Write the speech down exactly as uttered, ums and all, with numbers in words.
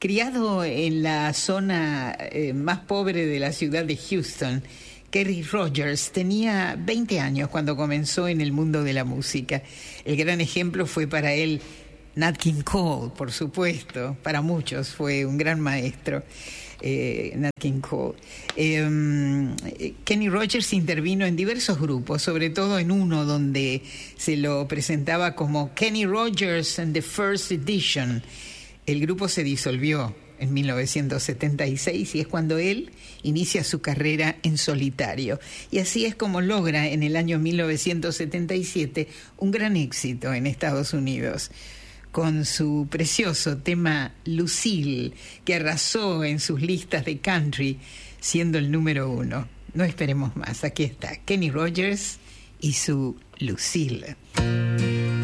Criado en la zona eh, más pobre de la ciudad de Houston, Kenny Rogers tenía veinte años cuando comenzó en el mundo de la música. El gran ejemplo fue para él Nat King Cole, por supuesto. Para muchos fue un gran maestro, eh, Nat King Cole. Eh, Kenny Rogers intervino en diversos grupos, sobre todo en uno donde se lo presentaba como Kenny Rogers and the First Edition. El grupo se disolvió en mil novecientos setenta y seis y es cuando él inicia su carrera en solitario. Y así es como logra en el año mil novecientos setenta y siete un gran éxito en Estados Unidos con su precioso tema Lucille, que arrasó en sus listas de country siendo el número uno. No esperemos más, aquí está Kenny Rogers y su Lucille.